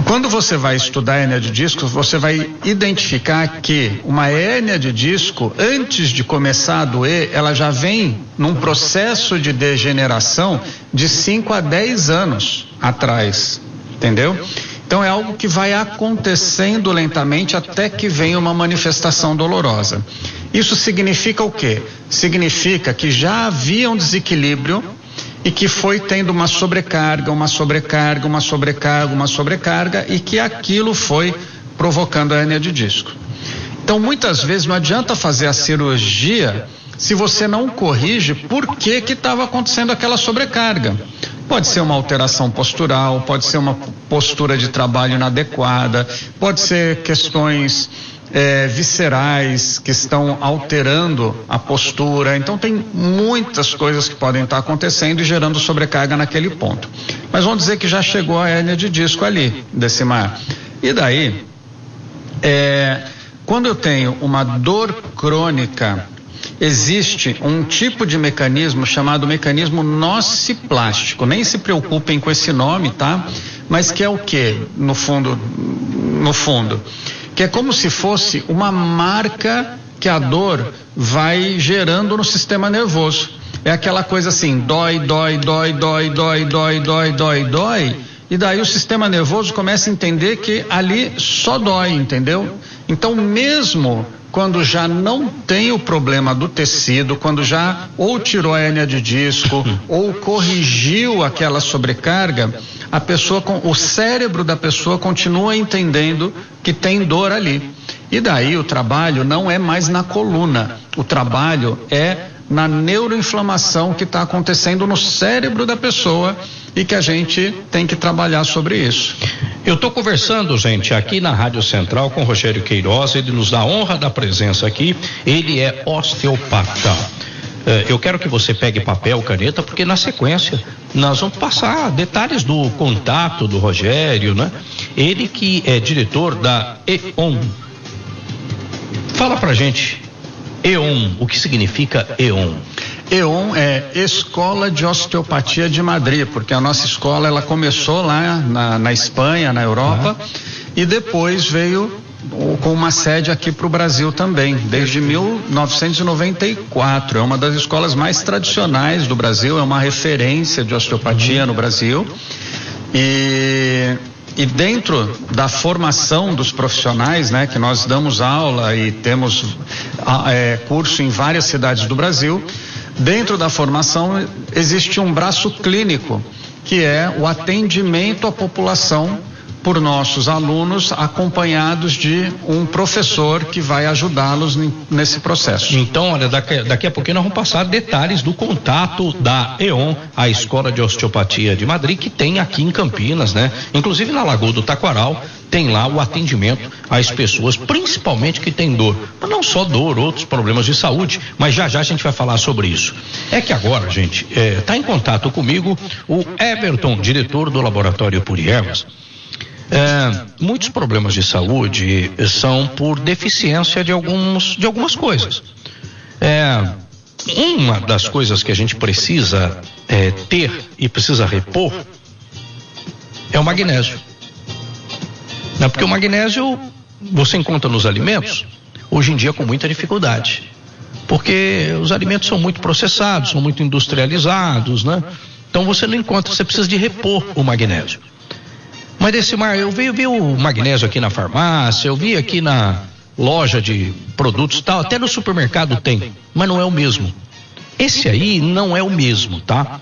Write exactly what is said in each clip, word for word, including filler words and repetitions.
Quando você vai estudar a hérnia de disco, você vai identificar que uma hérnia de disco, antes de começar a doer, ela já vem num processo de degeneração de cinco a dez anos atrás, entendeu? Então é algo que vai acontecendo lentamente até que venha uma manifestação dolorosa. Isso significa o quê? Significa que já havia um desequilíbrio e que foi tendo uma sobrecarga, uma sobrecarga, uma sobrecarga, uma sobrecarga e que aquilo foi provocando a hérnia de disco. Então muitas vezes não adianta fazer a cirurgia se você não corrige por que que estava acontecendo aquela sobrecarga. Pode ser uma alteração postural, pode ser uma postura de trabalho inadequada, pode ser questões é, viscerais que estão alterando a postura. Então tem muitas coisas que podem estar acontecendo e gerando sobrecarga naquele ponto. Mas vamos dizer que já chegou a hérnia de disco ali, Decimar. E daí, é, quando eu tenho uma dor crônica, existe um tipo de mecanismo chamado mecanismo nociplástico. Nem se preocupem com esse nome, tá? Mas que é o que, no fundo, no fundo? Que é como se fosse uma marca que a dor vai gerando no sistema nervoso. É aquela coisa assim, dói, dói, dói, dói, dói, dói, dói, dói, dói. E daí o sistema nervoso começa a entender que ali só dói, entendeu? Então mesmo quando já não tem o problema do tecido, quando já ou tirou a hérnia de disco ou corrigiu aquela sobrecarga, a pessoa, o cérebro da pessoa continua entendendo que tem dor ali. E daí o trabalho não é mais na coluna, o trabalho é na neuroinflamação que está acontecendo no cérebro da pessoa e que a gente tem que trabalhar sobre isso. Eu estou conversando, gente, aqui na Rádio Central com o Rogério Queiroz, ele nos dá a honra da presença aqui, ele é osteopata. Eu quero que você pegue papel, caneta, porque na sequência nós vamos passar detalhes do contato do Rogério, né? Ele que é diretor da E O N. Fala pra gente, E O N, o que significa E O N? E O N é Escola de Osteopatia de Madrid, porque a nossa escola ela começou lá na, na Espanha, na Europa, ah. e depois veio com uma sede aqui para o Brasil também, desde mil novecentos e noventa e quatro. É uma das escolas mais tradicionais do Brasil, é uma referência de osteopatia no Brasil. E, e dentro da formação dos profissionais, né, que nós damos aula e temos é, curso em várias cidades do Brasil, dentro da formação existe um braço clínico, que é o atendimento à população por nossos alunos, acompanhados de um professor que vai ajudá-los nesse processo. Então, olha, daqui, daqui a pouquinho nós vamos passar detalhes do contato da E O N, a Escola de Osteopatia de Madrid, que tem aqui em Campinas, né? Inclusive na Lagoa do Taquaral, tem lá o atendimento às pessoas, principalmente que tem dor, mas não só dor, outros problemas de saúde, mas já já a gente vai falar sobre isso. É que agora, gente, está é, em contato comigo o Everton, diretor do Laboratório Puriervas. É, muitos problemas de saúde são por deficiência de alguns, de algumas coisas. É, uma das coisas que a gente precisa é, ter e precisa repor é o magnésio. Não, porque o magnésio você encontra nos alimentos, hoje em dia com muita dificuldade. Porque os alimentos são muito processados, são muito industrializados, né? Então você não encontra, você precisa de repor o magnésio. Mas Decimar, eu vi, vi o magnésio aqui na farmácia, eu vi aqui na loja de produtos tal, até no supermercado tem, mas não é o mesmo. Esse aí não é o mesmo, tá?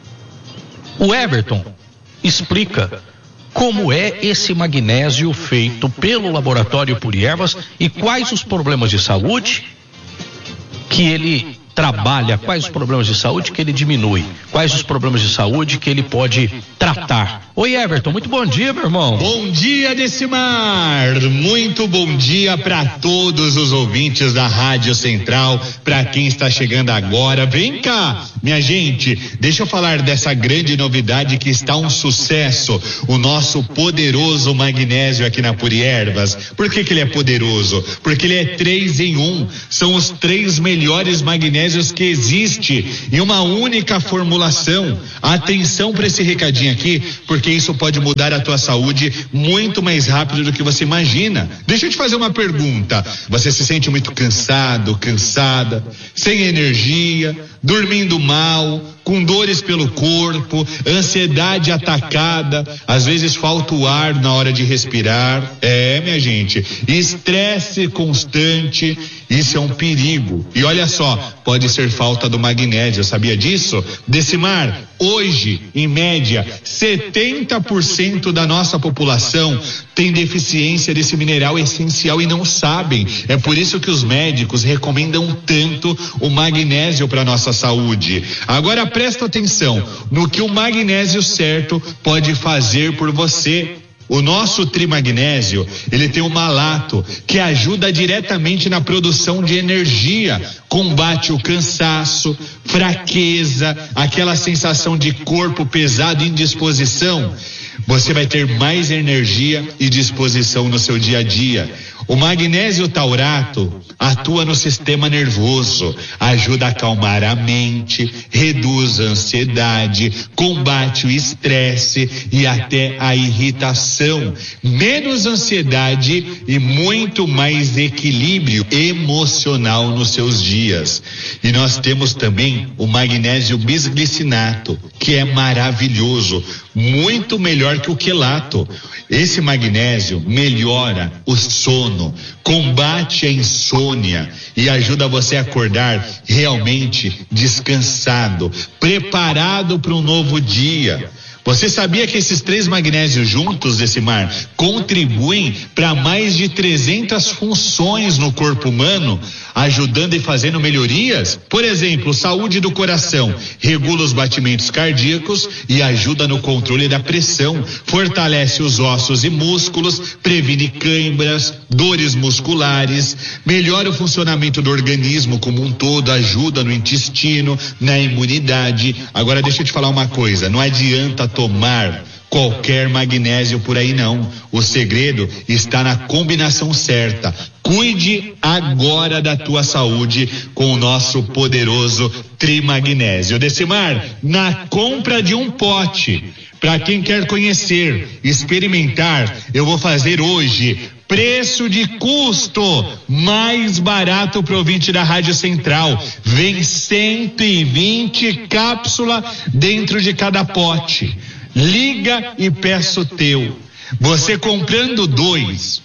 O Everton explica como é esse magnésio feito pelo Laboratório Puriervas e quais os problemas de saúde que ele trabalha, quais os problemas de saúde que ele diminui, quais os problemas de saúde que ele pode tratar. Oi, Everton, muito bom dia, meu irmão. Bom dia, Decimar, muito bom dia para todos os ouvintes da Rádio Central, para quem está chegando agora, vem cá, Minha gente, deixa eu falar dessa grande novidade que está um sucesso, o nosso poderoso magnésio aqui na Puri Ervas. Por que que ele é poderoso? Porque ele é três em um, são os três melhores magnésios que existe em uma única formulação. Atenção para esse recadinho aqui, porque isso pode mudar a tua saúde muito mais rápido do que você imagina. Deixa eu te fazer uma pergunta, você se sente muito cansado, cansada, sem energia, dormindo mal, com dores pelo corpo, ansiedade atacada, às vezes falta o ar na hora de respirar? É, minha gente, estresse constante, isso é um perigo. E olha só, pode ser falta do magnésio, sabia disso? Decimar, hoje, em média, setenta por cento da nossa população tem deficiência desse mineral essencial e não sabem. É por isso que os médicos recomendam tanto o magnésio para nossa saúde. Agora presta atenção no que o magnésio certo pode fazer por você. O nosso trimagnésio, ele tem o malato, que ajuda diretamente na produção de energia, combate o cansaço, fraqueza, aquela sensação de corpo pesado e indisposição. Você vai ter mais energia e disposição no seu dia a dia. O magnésio taurato atua no sistema nervoso, ajuda a acalmar a mente, reduz a ansiedade, combate o estresse e até a irritação, menos ansiedade e muito mais equilíbrio emocional nos seus dias. E nós temos também o magnésio bisglicinato, que é maravilhoso, muito melhor que o quelato. Esse magnésio melhora o sono, combate a insônia e ajuda você a acordar realmente descansado, preparado para um novo dia. Você sabia que esses três magnésios juntos, Decimar, contribuem para mais de trezentas funções no corpo humano, ajudando e fazendo melhorias? Por exemplo, saúde do coração, regula os batimentos cardíacos e ajuda no controle da pressão, fortalece os ossos e músculos, previne câimbras, dores musculares, melhora o funcionamento do organismo como um todo, ajuda no intestino, na imunidade. Agora deixa eu te falar uma coisa, não adianta tomar qualquer magnésio por aí não. O segredo está na combinação certa. Cuide agora da tua saúde com o nosso poderoso trimagnésio. Decimar, na compra de um pote, para quem quer conhecer, experimentar, eu vou fazer hoje preço de custo mais barato pro ouvinte da Rádio Central. Vem cento e vinte cápsulas dentro de cada pote. Liga e peça o teu. Você comprando dois,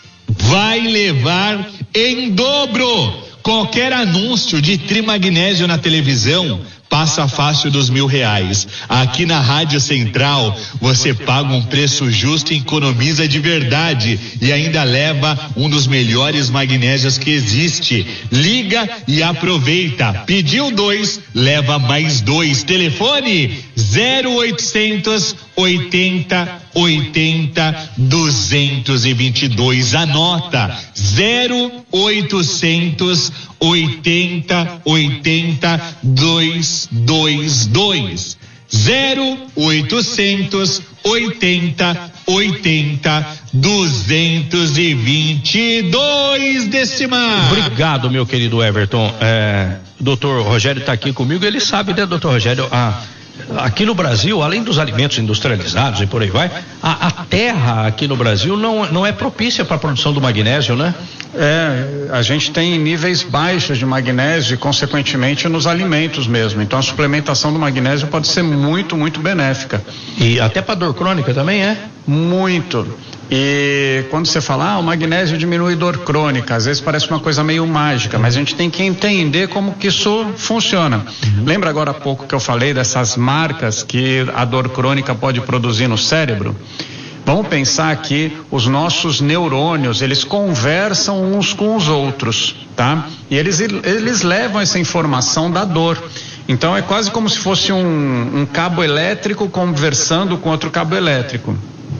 vai levar em dobro. Qualquer anúncio de trimagnésio na televisão passa fácil dos mil reais. Aqui na Rádio Central, você paga um preço justo e economiza de verdade e ainda leva um dos melhores magnésios que existe. Liga e aproveita. Pediu dois, leva mais dois. Telefone zero oitocentos oitenta oitenta duzentos e vinte e dois. Anota zero oitocentos oitenta oitenta duzentos e vinte e dois. zero oitocentos oitenta oitenta duzentos e vinte e dois. Decimar. Obrigado, meu querido Everton. É, doutor Rogério está aqui comigo, ele sabe, né, doutor Rogério? Ah, aqui no Brasil, além dos alimentos industrializados e por aí vai, a, a terra aqui no Brasil não, não é propícia para a produção do magnésio, né? É, a gente tem níveis baixos de magnésio e, consequentemente, nos alimentos mesmo. Então, a suplementação do magnésio pode ser muito, muito benéfica. E até para dor crônica também é? Muito. E quando você fala, ah, o magnésio diminui dor crônica, às vezes parece uma coisa meio mágica, mas a gente tem que entender como que isso funciona. Uhum. Lembra agora há pouco que eu falei dessas marcas que a dor crônica pode produzir no cérebro? Vamos pensar que os nossos neurônios, eles conversam uns com os outros, tá? E eles, eles levam essa informação da dor. Então é quase como se fosse um, um cabo elétrico conversando com outro cabo elétrico.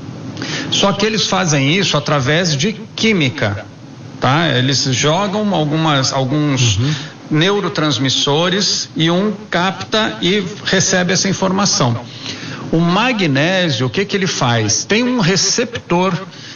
Só que eles fazem isso através de química, tá? Eles jogam algumas, alguns... Uhum. neurotransmissores e um capta e recebe essa informação. O magnésio, o que que ele faz? Tem um receptor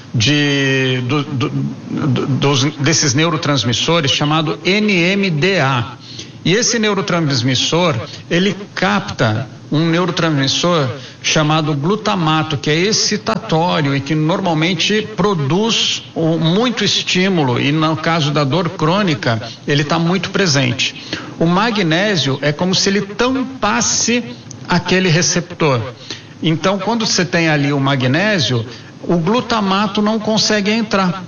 de, do, do, do, dos, desses neurotransmissores chamado N M D A. E esse neurotransmissor, ele capta um neurotransmissor chamado glutamato, que é excitatório e que normalmente produz muito estímulo, e no caso da dor crônica, ele está muito presente. O magnésio é como se ele tampasse aquele receptor. Então, quando você tem ali o magnésio, o glutamato não consegue entrar.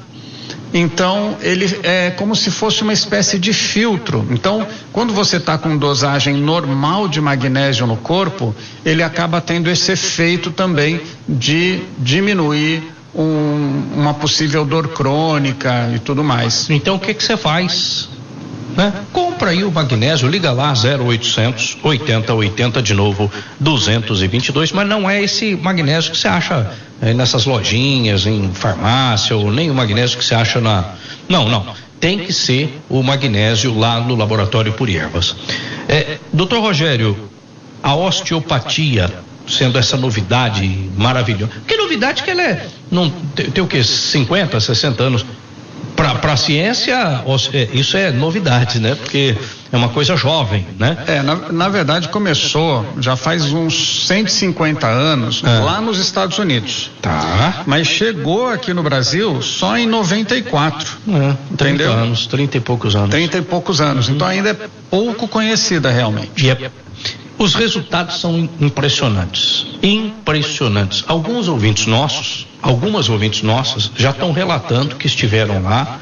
Então, ele é como se fosse uma espécie de filtro. Então, quando você está com dosagem normal de magnésio no corpo, ele acaba tendo esse efeito também de diminuir um, uma possível dor crônica e tudo mais. Então, o que que você faz? Né? Compra aí o magnésio, liga lá zero oitocentos, oitenta, oitenta, de novo duzentos e vinte e dois, mas não é esse magnésio que você acha é, nessas lojinhas, em farmácia, ou nem o magnésio que você acha na... Não, não, tem que ser o magnésio lá no laboratório Puri Ervas. É, doutor Rogério, a osteopatia, sendo essa novidade maravilhosa, que novidade que ela é, não, tem, tem o que, cinquenta, sessenta anos, para a ciência, isso é novidade, né? Porque é uma coisa jovem, né? É, na, na verdade começou já faz uns cento e cinquenta anos, é. lá nos Estados Unidos. Tá. Mas chegou aqui no Brasil só em noventa e quatro. É, trinta anos, trinta e poucos anos. trinta e poucos anos. Uhum. Então ainda é pouco conhecida realmente. E é, os resultados são impressionantes. Impressionantes. Alguns ouvintes nossos, algumas ouvintes nossas já estão relatando que estiveram lá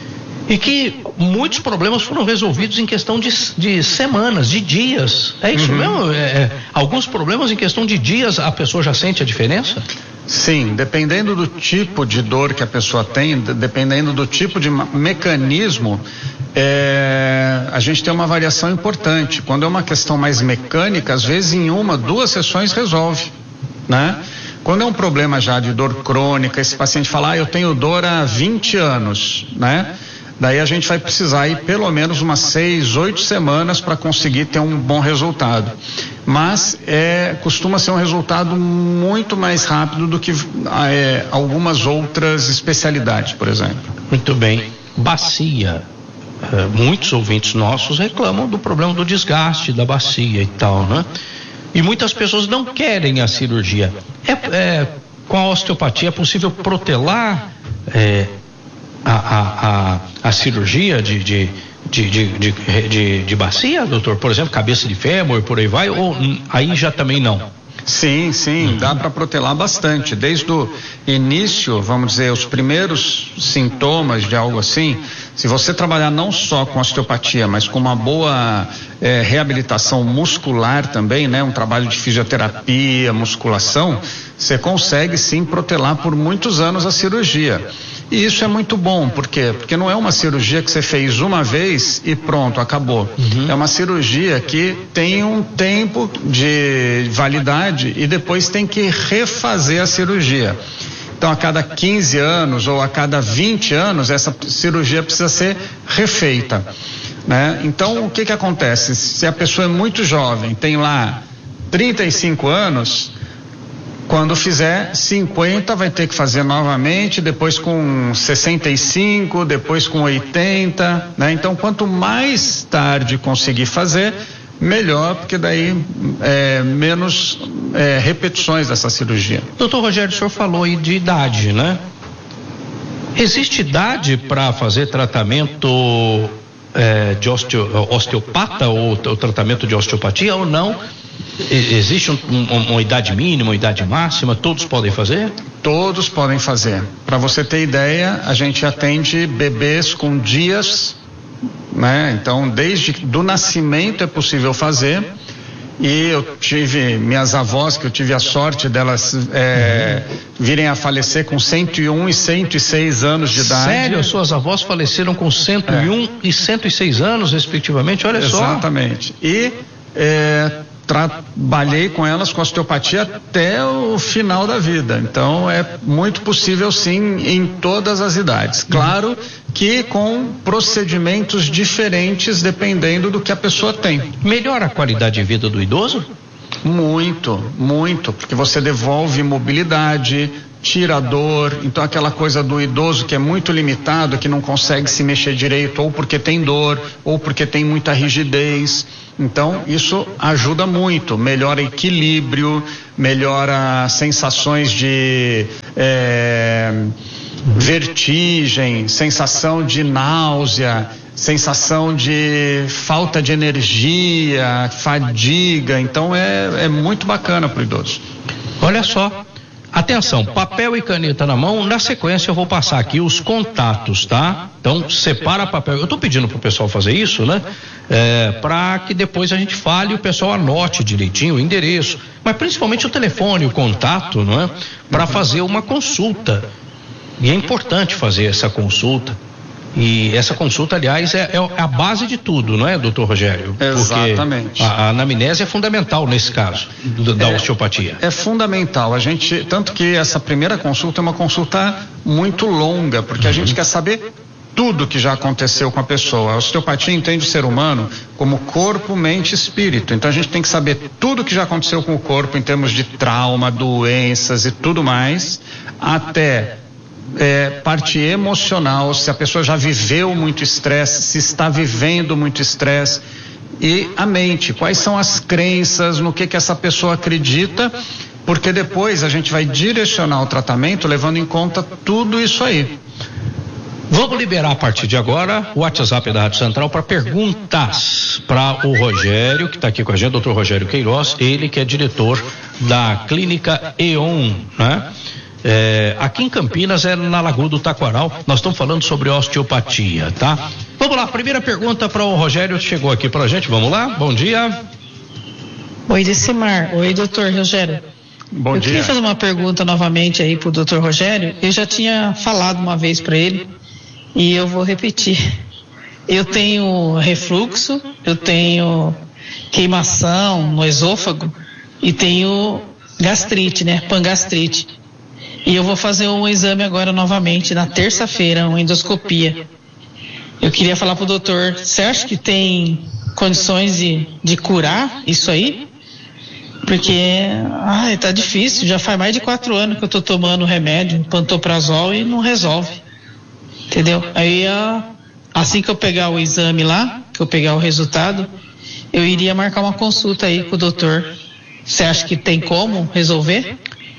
e que muitos problemas foram resolvidos em questão de, de semanas, de dias. É isso uhum. mesmo? É, é, alguns problemas em questão de dias a pessoa já sente a diferença? Sim, dependendo do tipo de dor que a pessoa tem, dependendo do tipo de mecanismo, é, a gente tem uma variação importante. Quando é uma questão mais mecânica, às vezes em uma, duas sessões resolve, né? Quando é um problema já de dor crônica, esse paciente fala, ah, eu tenho dor há vinte anos, né? Daí a gente vai precisar ir pelo menos umas seis, oito semanas para conseguir ter um bom resultado. Mas é, costuma ser um resultado muito mais rápido do que é, algumas outras especialidades, por exemplo. Muito bem. Bacia. É, muitos ouvintes nossos reclamam do problema do desgaste da bacia e tal, né? E muitas pessoas não querem a cirurgia. É, é, com a osteopatia é possível protelar é, a, a, a, a cirurgia de, de, de, de, de, de, de bacia, doutor? Por exemplo, cabeça de fêmur, por aí vai? Ou aí já também não? Sim, sim, uhum. dá para protelar bastante. Desde o início, vamos dizer, os primeiros sintomas de algo assim, se você trabalhar não só com osteopatia, mas com uma boa é, reabilitação muscular também, né? Um trabalho de fisioterapia, musculação, você consegue sim protelar por muitos anos a cirurgia. E isso é muito bom, por quê? Porque não é uma cirurgia que você fez uma vez e pronto, acabou. Uhum. É uma cirurgia que tem um tempo de validade e depois tem que refazer a cirurgia. Então, a cada quinze anos ou a cada vinte anos, essa cirurgia precisa ser refeita, né? Então, o que que acontece? Se a pessoa é muito jovem, tem lá trinta e cinco anos... Quando fizer cinquenta, vai ter que fazer novamente, depois com sessenta e cinco, depois com oitenta, né? Então, quanto mais tarde conseguir fazer, melhor, porque daí é, menos é, repetições dessa cirurgia. Doutor Rogério, o senhor falou aí de idade, né? Existe idade para fazer tratamento é, de osteo, osteopata ou o tratamento de osteopatia ou não? Existe um, um, uma idade mínima, uma idade máxima? Todos podem fazer? Todos podem fazer. Para você ter ideia, a gente atende bebês com dias, né? Então, desde do nascimento é possível fazer. E eu tive minhas avós, que eu tive a sorte delas é, virem a falecer com cento e um e cento e seis anos de idade. Sério? Suas avós faleceram com cento e um é. e cento e seis anos, respectivamente? Olha Exatamente. só. Exatamente. E é, trabalhei com elas com osteopatia até o final da vida. Então é muito possível sim em todas as idades. Claro que com procedimentos diferentes dependendo do que a pessoa tem. Melhora a qualidade de vida do idoso? Muito, muito, porque você devolve mobilidade, tira a dor. Então aquela coisa do idoso que é muito limitado, que não consegue se mexer direito, ou porque tem dor, ou porque tem muita rigidez. Então isso ajuda muito, melhora equilíbrio, melhora sensações de é, vertigem, sensação de náusea, sensação de falta de energia, fadiga. Então é, é muito bacana para o idoso. Olha só, atenção, papel e caneta na mão. Na sequência eu vou passar aqui os contatos, tá? Então separa papel. Eu tô pedindo pro pessoal fazer isso, né? É, para que depois a gente fale e o pessoal anote direitinho o endereço, mas principalmente o telefone, o contato, não é? Para fazer uma consulta. E é importante fazer essa consulta. E essa consulta, aliás, é, é a base de tudo, não é, doutor Rogério? Exatamente. A, a anamnese é fundamental nesse caso, do, da é, osteopatia. É fundamental. A gente, tanto que essa primeira consulta é uma consulta muito longa, porque uhum. a gente quer saber tudo que já aconteceu com a pessoa. A osteopatia entende o ser humano como corpo, mente e espírito. Então a gente tem que saber tudo que já aconteceu com o corpo em termos de trauma, doenças e tudo mais, até É, parte emocional, se a pessoa já viveu muito estresse, se está vivendo muito estresse, e a mente, quais são as crenças, no que que essa pessoa acredita, porque depois a gente vai direcionar o tratamento levando em conta tudo isso aí. Vamos liberar a partir de agora o WhatsApp da Rádio Central para perguntas para o Rogério, que está aqui com a gente, doutor Rogério Queiroz, ele que é diretor da Clínica E O N, né? É, aqui em Campinas é na Lagoa do Taquaral. Nós estamos falando sobre osteopatia, tá? Vamos lá, primeira pergunta para o Rogério, chegou aqui para a gente, vamos lá, bom dia. Oi, Decimar, oi, doutor Rogério. Bom Eu dia. queria fazer uma pergunta novamente aí pro doutor Rogério. Eu já tinha falado uma vez para ele e eu vou repetir. Eu tenho refluxo, eu tenho queimação no esôfago e tenho gastrite, né, pangastrite. E eu vou fazer um exame agora novamente, na terça-feira, uma endoscopia. Eu queria falar pro doutor, você acha que tem condições de, de curar isso aí? Porque, ai, tá difícil, já faz mais de quatro anos que eu tô tomando remédio, pantoprazol, e não resolve. Entendeu? Aí, assim que eu pegar o exame lá, que eu pegar o resultado, eu iria marcar uma consulta aí com o doutor. Você acha que tem como resolver?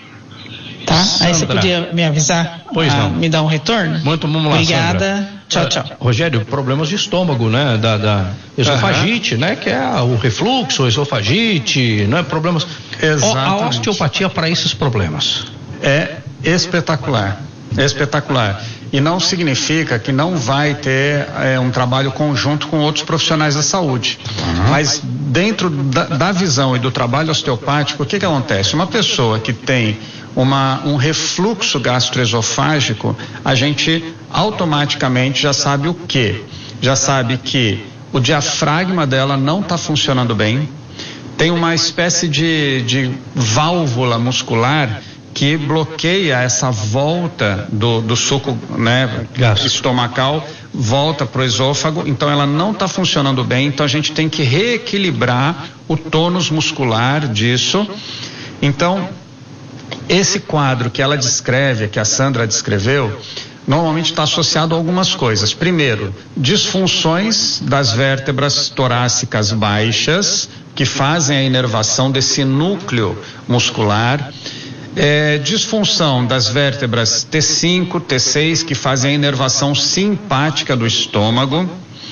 Tá? Sandra. Aí você podia me avisar? Pois a, não. Me dar um retorno? Muito, vamos lá, obrigada. Sandra. Tchau, tchau. Uh, Rogério, problemas de estômago, né? Da, da esofagite, uhum. né? Que é o refluxo, esofagite, não é? Problemas. Exatamente. A osteopatia para esses problemas. É espetacular. É espetacular. E não significa que não vai ter é, um trabalho conjunto com outros profissionais da saúde. Uhum. Mas dentro da, da visão e do trabalho osteopático, o que que acontece? Uma pessoa que tem uma, um refluxo gastroesofágico, a gente automaticamente já sabe o quê? Já sabe que o diafragma dela não está funcionando bem, tem uma espécie de, de válvula muscular que bloqueia essa volta do, do suco, né, estomacal, volta para o esôfago, então ela não está funcionando bem, então a gente tem que reequilibrar o tônus muscular disso. Então, esse quadro que ela descreve, que a Sandra descreveu, normalmente está associado a algumas coisas. Primeiro, disfunções das vértebras torácicas baixas, que fazem a inervação desse núcleo muscular. É, disfunção das vértebras T cinco, T seis, que fazem a inervação simpática do estômago.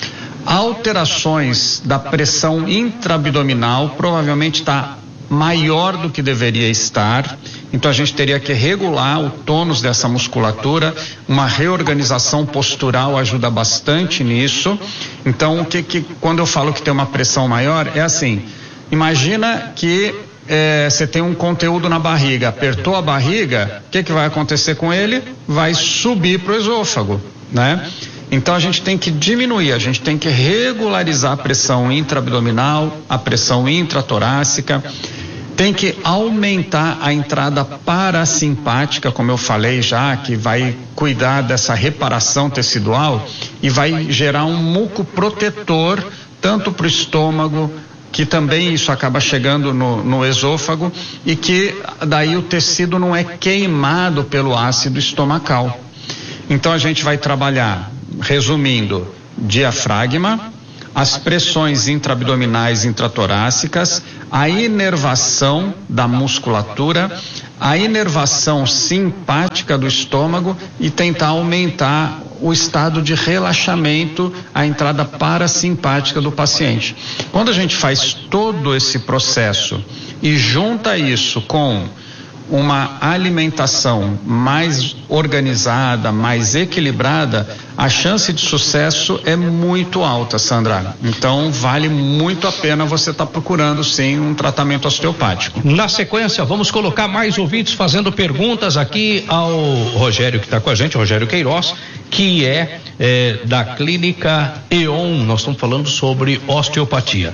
Alterações da pressão intraabdominal, provavelmente está maior do que deveria estar, então a gente teria que regular o tônus dessa musculatura. Uma reorganização postural ajuda bastante nisso. Então, o que que quando eu falo que tem uma pressão maior, é assim, imagina que É, você tem um conteúdo na barriga, apertou a barriga, o que que vai acontecer com ele? Vai subir para o esôfago, né? Então a gente tem que diminuir, a gente tem que regularizar a pressão intraabdominal, a pressão intratorácica, tem que aumentar a entrada parasimpática, como eu falei já, que vai cuidar dessa reparação tecidual e vai gerar um muco protetor tanto para o estômago, que também isso acaba chegando no, no esôfago, e que daí o tecido não é queimado pelo ácido estomacal. Então a gente vai trabalhar, resumindo, diafragma, as pressões intraabdominais, intratorácicas, a inervação da musculatura, a inervação simpática do estômago e tentar aumentar o estado de relaxamento, a entrada parasimpática do paciente. Quando a gente faz todo esse processo e junta isso com uma alimentação mais organizada, mais equilibrada, a chance de sucesso é muito alta, Sandra. Então vale muito a pena você estar tá procurando sim um tratamento osteopático. Na sequência, vamos colocar mais ouvintes fazendo perguntas aqui ao Rogério que está com a gente, Rogério Queiroz, que é, é da clínica E O N. Nós estamos falando sobre osteopatia.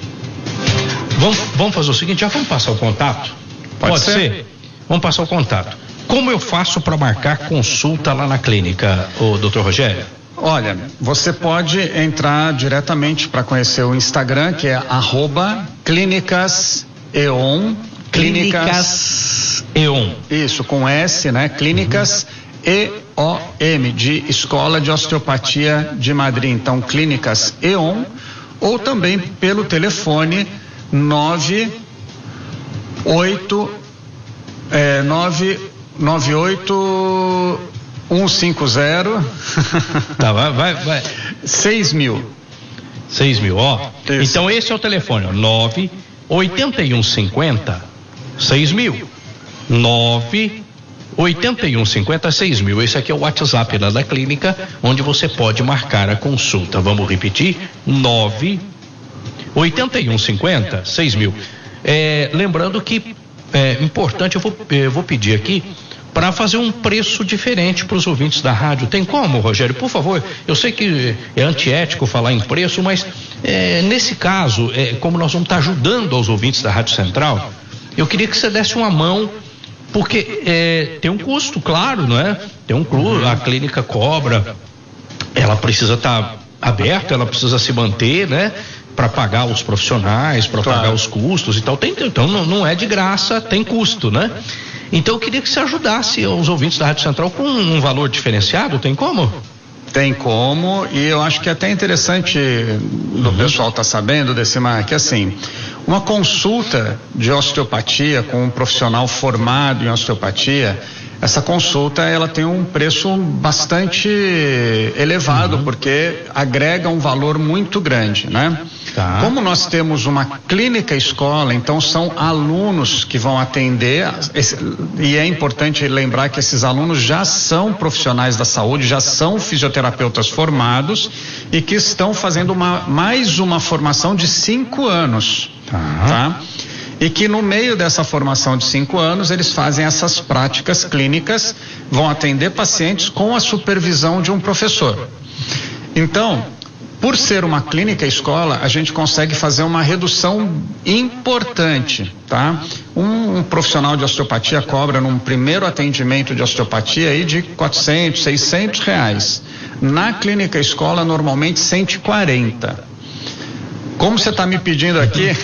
Vamos, vamos fazer o seguinte, já vamos passar o contato? Pode, Pode ser? ser? Vamos passar o contato. Como eu faço para marcar consulta lá na clínica, o doutor Rogério? Olha, você pode entrar diretamente para conhecer o Instagram, que é arroba clínicas E O N. Clínicas E O N. Isso, com S, né? Clínicas uhum. E O M, de Escola de Osteopatia de Madrid. Então, Clínicas E O N, ou também pelo telefone nove oito É, nove nove oito um cinco zero Tá, vai, vai, vai. seis mil. seis mil, ó. Isso. Então esse é o telefone, ó. nove oito um cinco zero seis mil. nove oito um cinco zero seis mil. Esse aqui é o WhatsApp lá da clínica, onde você pode marcar a consulta. Vamos repetir? nove oito um cinco zero seis mil. É, lembrando que é importante, eu vou, eu vou pedir aqui para fazer um preço diferente para os ouvintes da rádio. Tem como, Rogério? Por favor, eu sei que é antiético falar em preço, mas é, nesse caso, é, como nós vamos estar ajudando aos ouvintes da Rádio Central, eu queria que você desse uma mão, porque é, tem um custo, claro, não é? Tem um custo, a clínica cobra, ela precisa estar aberta, ela precisa se manter, né? Para pagar os profissionais, para claro. pagar os custos e tal. Tem, então não, não é de graça, tem custo, né? Então eu queria que você ajudasse os ouvintes da Rádio Central com um valor diferenciado, tem como? Tem como, e eu acho que é até interessante do uhum. pessoal estar tá sabendo, Decimar, que assim, uma consulta de osteopatia com um profissional formado em osteopatia, essa consulta ela tem um preço bastante elevado, uhum. porque agrega um valor muito grande, né? Tá. Como nós temos uma clínica escola, então são alunos que vão atender, esse, e é importante lembrar que esses alunos já são profissionais da saúde, já são fisioterapeutas formados e que estão fazendo uma, mais uma formação de cinco anos, tá? tá? E que no meio dessa formação de cinco anos eles fazem essas práticas clínicas, vão atender pacientes com a supervisão de um professor. Então, por ser uma clínica escola, a gente consegue fazer uma redução importante, tá? Um, um profissional de osteopatia cobra num primeiro atendimento de osteopatia aí de quatrocentos, seiscentos reais. Na clínica escola, normalmente cento e quarenta. Como você está me pedindo aqui,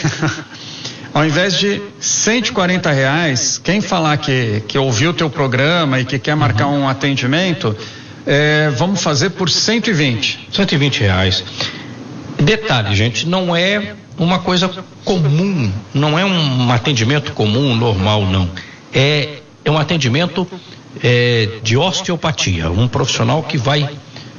ao invés de cento e quarenta reais, quem falar que, que ouviu o teu programa e que quer marcar um atendimento, É, vamos fazer por cento e vinte. cento e vinte reais. Detalhe, gente, não é uma coisa comum, não é um atendimento comum, normal, não. É, é um atendimento é, de osteopatia, um profissional que vai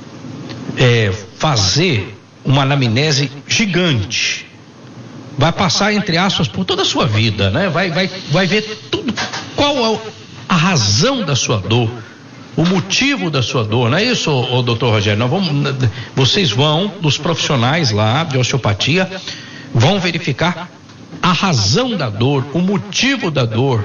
é, fazer uma anamnese gigante. Vai passar, entre aspas, por toda a sua vida, né? Vai, vai, vai ver tudo, qual é a razão da sua dor, o motivo da sua dor, não é isso, ô, ô, doutor Rogério? Nós vamos, vocês vão, dos profissionais lá de osteopatia, vão verificar a razão da dor, o motivo da dor.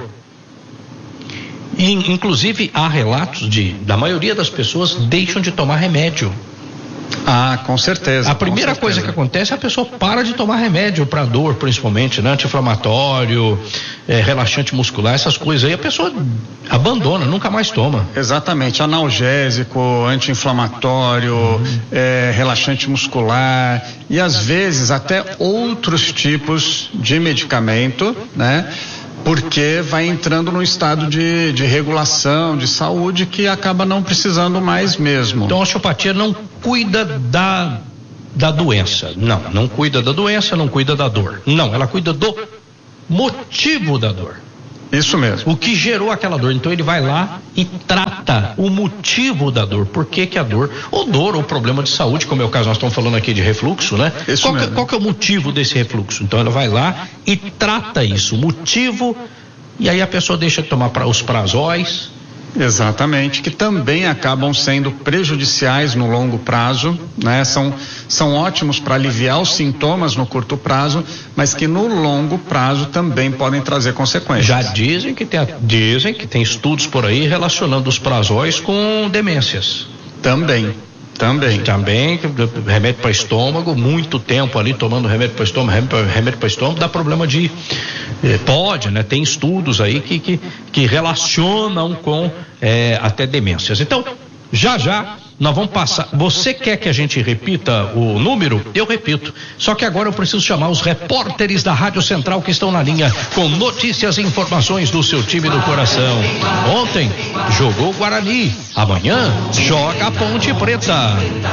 E, inclusive, há relatos de, da maioria das pessoas deixam de tomar remédio. Ah, com certeza. A primeira certeza. coisa que acontece é a pessoa para de tomar remédio para dor, principalmente, né? Anti-inflamatório, é, relaxante muscular, essas coisas aí, a pessoa abandona, nunca mais toma. Exatamente, analgésico, anti-inflamatório, uhum. é, relaxante muscular e às vezes até outros tipos de medicamento, né? Porque vai entrando num estado de, de regulação, de saúde, que acaba não precisando mais mesmo. Então a osteopatia não cuida da, da doença, não, não cuida da doença, não cuida da dor, não, ela cuida do motivo da dor. Isso mesmo. O que gerou aquela dor. Então ele vai lá e trata o motivo da dor. Por que que a dor, ou dor, ou problema de saúde, como é o caso, nós estamos falando aqui de refluxo, né? Isso qual, mesmo. Que, qual que é o motivo desse refluxo? Então ela vai lá e trata isso, o motivo, e aí a pessoa deixa de tomar pra, os prazóis. Exatamente, que também acabam sendo prejudiciais no longo prazo, né? São, são ótimos para aliviar os sintomas no curto prazo, mas que no longo prazo também podem trazer consequências. Já dizem que tem, dizem que tem estudos por aí relacionando os prazóis com demências. Também. Também. Também, remédio para estômago, muito tempo ali tomando remédio para estômago, remédio para estômago, dá problema de, eh, pode, né? Tem estudos aí que, que, que relacionam com eh, até demências. Então, já já, nós vamos passar, você quer que a gente repita o número? Eu repito, só que agora eu preciso chamar os repórteres da Rádio Central que estão na linha com notícias e informações do seu time do coração. Ontem jogou o Guarani, amanhã joga a Ponte Preta.